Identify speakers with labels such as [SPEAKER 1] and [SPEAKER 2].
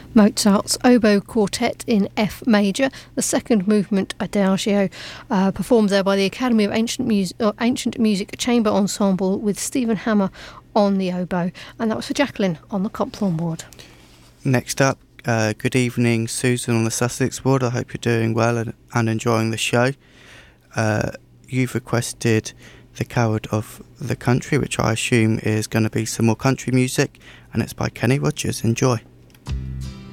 [SPEAKER 1] Mozart's Oboe Quartet in F major, the second movement Adagio, performed there by the Academy of Ancient Music Chamber Ensemble with Stephen Hammer on the oboe, and that was for Jacqueline on the Copthorne ward.
[SPEAKER 2] Next up, good evening, Susan on the Sussex ward. I hope you're doing well and enjoying the show. You've requested The Coward of the Country, which I assume is going to be some more country music, and it's by Kenny Rogers. Enjoy.